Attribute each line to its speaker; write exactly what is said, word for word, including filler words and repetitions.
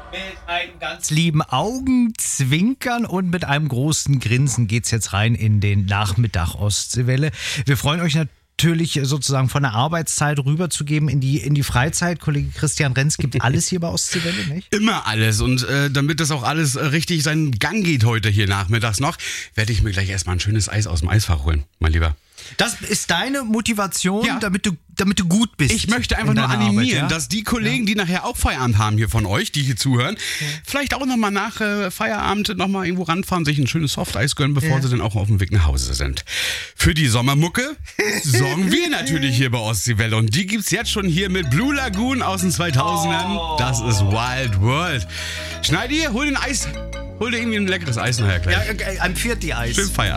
Speaker 1: Mit einem ganz lieben Augenzwinkern und mit einem großen Grinsen geht's jetzt rein in den Nachmittag Ostseewelle. Wir freuen euch natürlich sozusagen von der Arbeitszeit rüberzugeben in die, in die Freizeit. Kollege Christian Renz gibt alles hier bei Ostseewelle, nicht?
Speaker 2: Immer alles. Und äh, damit das auch alles äh, richtig seinen Gang geht heute hier nachmittags noch, werde ich mir gleich erstmal ein schönes Eis aus dem Eisfach holen, mein Lieber.
Speaker 1: Das ist deine Motivation,
Speaker 2: Ja.
Speaker 1: damit du, damit du gut bist.
Speaker 2: Ich möchte einfach
Speaker 1: in
Speaker 2: nur
Speaker 1: deiner
Speaker 2: animieren,
Speaker 1: Arbeit, ja?
Speaker 2: dass die Kollegen, die nachher auch Feierabend haben hier von euch, die hier zuhören, vielleicht auch nochmal nach äh, Feierabend nochmal irgendwo ranfahren, sich ein schönes Softeis gönnen, bevor
Speaker 1: Ja.
Speaker 2: sie dann auch auf dem Weg nach Hause sind. Für die Sommermucke sorgen wir natürlich hier bei Ostseewelle. Und die gibt's jetzt schon hier mit Blue Lagoon aus den zweitausendern. Das ist Wild World. Schneidi, hol den Eis. Hol dir irgendwie ein leckeres Eis nachher gleich.
Speaker 1: Ja, ein Vierti-Eis.
Speaker 2: Schön feiern.